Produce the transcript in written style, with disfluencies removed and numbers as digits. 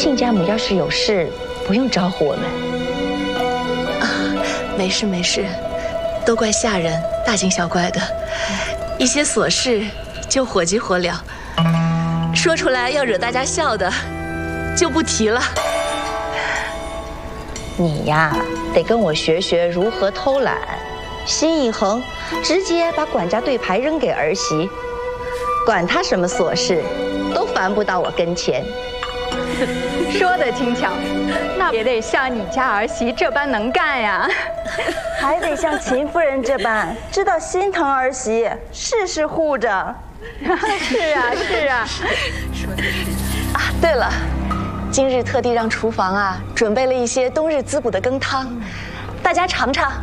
亲家母要是有事，不用招呼我们。 啊，没事没事，都怪下人大惊小怪的，一些琐事就火急火燎，说出来要惹大家笑的，就不提了。 你呀，得跟我学学如何偷懒，心一横，直接把管家对牌扔给儿媳，管他什么琐事，都烦不到我跟前。 说得轻巧，那也得像你家儿媳这般能干呀， 还得像秦夫人这般知道心疼儿媳，事事护着。 是啊是啊。 啊，对了，今日特地让厨房准备了一些冬日滋补的羹汤，大家尝尝。